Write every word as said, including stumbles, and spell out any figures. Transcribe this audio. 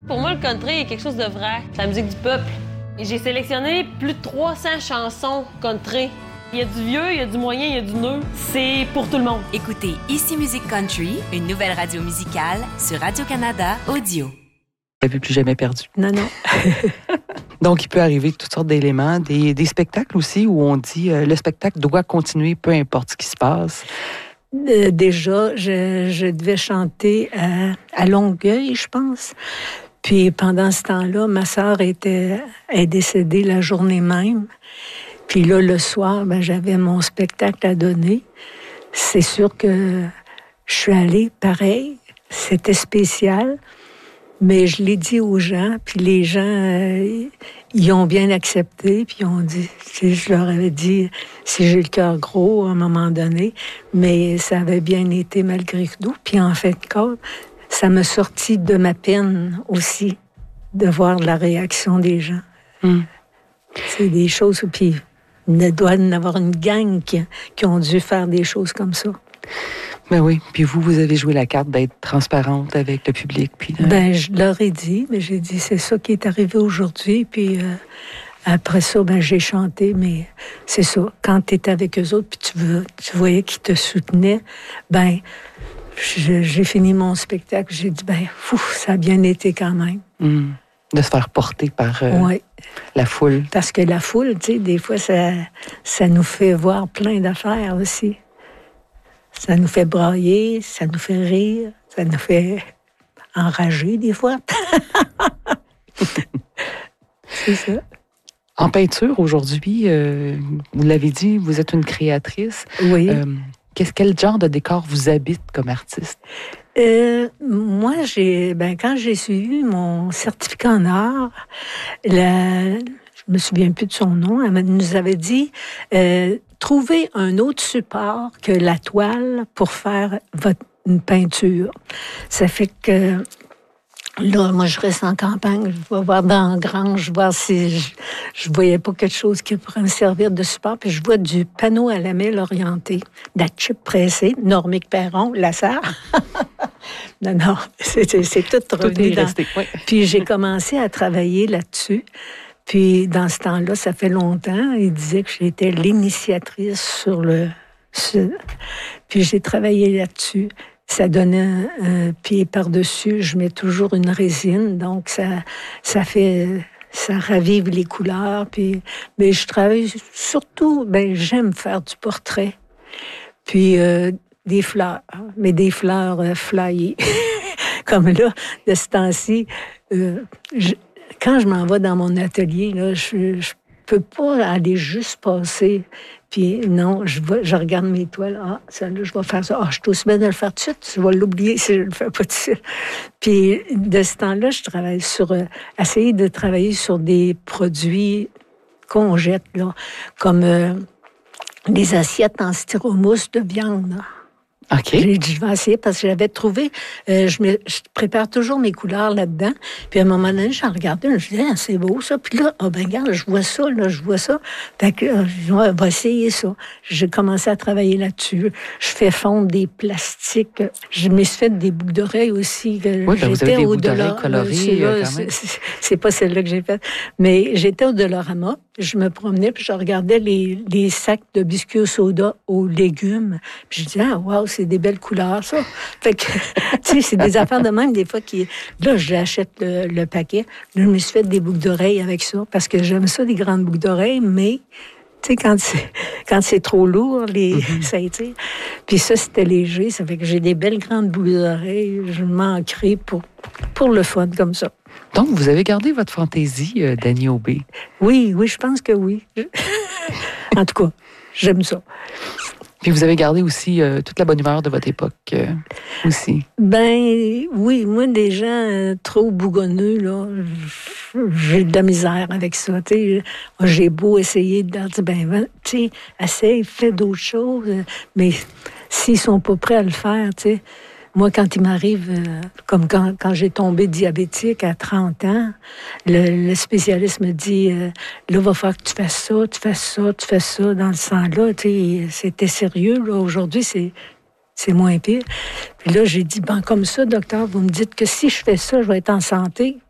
Pour moi, le country est quelque chose de vrai. C'est la musique du peuple. Et j'ai sélectionné plus de trois cents chansons country. Il y a du vieux, il y a du moyen, il y a du neuf. C'est pour tout le monde. Écoutez Ici Musique Country, une nouvelle radio musicale sur Radio-Canada Audio. Vous n'avez plus jamais perdu. Non, non. Donc, il peut arriver toutes sortes d'éléments, des, des spectacles aussi où on dit euh, le spectacle doit continuer, peu importe ce qui se passe. Euh, déjà, je, je devais chanter à, à Longueuil, je pense. Puis pendant ce temps-là, ma sœur était est décédée la journée même. Puis là, le soir, ben, j'avais mon spectacle à donner. C'est sûr que je suis allée, pareil. C'était spécial. Mais je l'ai dit aux gens, puis les gens, euh, ils ont bien accepté, puis ils ont dit, je leur avais dit, si j'ai le cœur gros à un moment donné, mais ça avait bien été malgré tout. Puis en fait, ça m'a sorti de ma peine aussi, de voir la réaction des gens. Mm. C'est des choses, puis il doit y avoir une gang qui, qui ont dû faire des choses comme ça. Ben oui, puis vous, vous avez joué la carte d'être transparente avec le public. Puis de... Ben, je leur ai dit, mais j'ai dit, c'est ça qui est arrivé aujourd'hui, puis euh, après ça, ben, j'ai chanté, mais c'est ça, quand tu étais avec eux autres, puis tu, veux, tu voyais qu'ils te soutenaient, ben, je, j'ai fini mon spectacle, j'ai dit, ben, fou, ça a bien été quand même. Mmh. De se faire porter par euh, ouais. la foule. Parce que la foule, tu sais, des fois, ça, ça nous fait voir plein d'affaires aussi. Ça nous fait brailler, ça nous fait rire, ça nous fait enrager des fois. C'est ça. En peinture, aujourd'hui, euh, vous l'avez dit, vous êtes une créatrice. Oui. Euh, qu'est-ce, quel genre de décor vous habite comme artiste? Euh, moi, j'ai, ben, quand j'ai suivi mon certificat en art, la, je me souviens plus de son nom, elle nous avait dit... Euh, Trouvez un autre support que la toile pour faire votre, une peinture. Ça fait que là, moi, je reste en campagne, je vais voir dans la grange, voir si je, je voyais pas quelque chose qui pourrait me servir de support. Puis je vois du panneau à lamelle orienté, de la chip pressée, Normique Perron, la sœur. non, non, c'est, c'est tout, tout revenu dans... Resté, oui. Puis j'ai commencé à travailler là-dessus. Puis, dans ce temps-là, ça fait longtemps, il disait que j'étais l'initiatrice sur le... Sur... Puis, j'ai travaillé là-dessus. Ça donnait un, un pied par-dessus. Je mets toujours une résine, donc ça, ça fait... Ça ravive les couleurs. Puis, mais je travaille surtout... Ben, j'aime faire du portrait. Puis, euh, des fleurs. Mais des fleurs euh, flyées. Comme là, de ce temps-ci... Euh, je... Quand je m'en vais dans mon atelier, là, je ne peux pas aller juste passer. Puis non, je, vais, je regarde mes toiles. Ah, celle-là, je vais faire ça. Ah, je suis aussi bien de le faire tout de suite. Je vais l'oublier si je ne le fais pas tout de suite. Puis de ce temps-là, je travaille sur... Euh, essayer de travailler sur des produits qu'on jette, là, comme euh, des assiettes en styromousse de viande, là. OK. J'ai dit, je vais essayer parce que j'avais trouvé, euh, je, me, je prépare toujours mes couleurs là-dedans. Puis à un moment donné, j'en regardais, je me disais, ah, c'est beau ça. Puis là, oh, ben regarde, je vois ça, là, je vois ça. Fait que, euh, je dis, ouais, on va essayer ça. J'ai commencé à travailler là-dessus. Je fais fondre des plastiques. Je me suis fait des boucles d'oreilles aussi. Oui, ben vous avez des boucles d'oreilles colorées, là, quand même. C'est, c'est pas celle-là que j'ai faite. Mais j'étais au Dollarama. Je me promenais, puis je regardais les, les sacs de biscuits au soda aux légumes. Puis je disais, ah, wow, c'est des belles couleurs, ça. Fait que, tu sais, c'est des affaires de même, des fois, qui... Là, j'achète le, le paquet. Là, je me suis fait des boucles d'oreilles avec ça, parce que j'aime ça, des grandes boucles d'oreilles, mais, tu sais, quand c'est, quand c'est trop lourd, les, mm-hmm. ça étire. Puis ça, c'était léger, ça fait que j'ai des belles grandes boucles d'oreilles. Je manquerai pour, pour le fun, comme ça. Donc, vous avez gardé votre fantaisie, euh, Dany Aubé? Oui, oui, je pense que oui. En tout cas, j'aime ça. Puis vous avez gardé aussi euh, toute la bonne humeur de votre époque euh, aussi. Ben oui, moi, des gens euh, trop bougonneux, là, j'ai de la misère avec ça. T'sais. J'ai beau essayer de leur dire, ben, tu sais, essaye, fais d'autres choses, mais s'ils sont pas prêts à le faire, tu sais. Moi, quand il m'arrive, euh, comme quand, quand j'ai tombé diabétique à trente ans, le, le spécialiste me dit, euh, là, il va falloir que tu fasses ça, tu fasses ça, tu fasses ça dans le sang-là. Tu sais, c'était sérieux, là. Aujourd'hui, c'est, c'est moins pire. Puis là, j'ai dit, ben, comme ça, docteur, vous me dites que si je fais ça, je vais être en santé.